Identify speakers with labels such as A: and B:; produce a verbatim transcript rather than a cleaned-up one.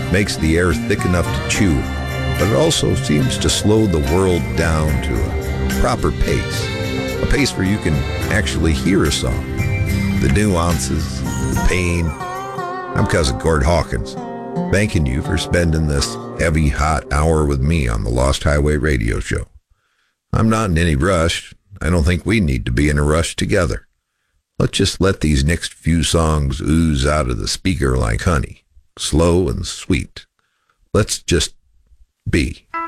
A: makes the air thick enough to chew, but it also seems to slow the world down to a proper pace, a pace where you can actually hear a song, the nuances, the pain. I'm Cousin Gord Hawkins, thanking you for spending this heavy, hot hour with me on the Lost Highway Radio Show. I'm not in any rush. I don't think we need to be in a rush together. Let's just let these next few songs ooze out of the speaker like honey, slow and sweet. Let's just be.